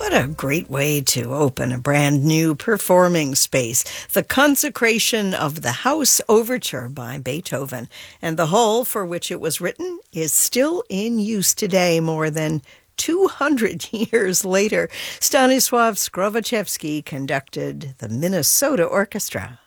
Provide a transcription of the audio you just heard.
What a great way to open a brand new performing space. The Consecration of the House Overture by Beethoven. And the hall for which it was written is still in use today, more than 200 years later. Stanisław Skrowaczewski conducted the Minnesota Orchestra.